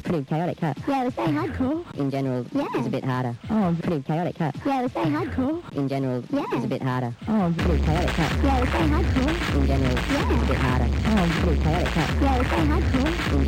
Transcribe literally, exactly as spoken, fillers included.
pretty chaotic, huh? Yeah, it was very hardcore. In general, Yeah. it's a bit harder. Oh, Pretty chaotic, huh? Yeah, it was very hardcore. In general, Yeah. it's a bit harder. oh, Pretty chaotic, huh? Yeah, it was very hardcore. In general, Yeah. it's a bit harder. oh, Pretty chaotic, huh? Yeah, it was very hardcore. In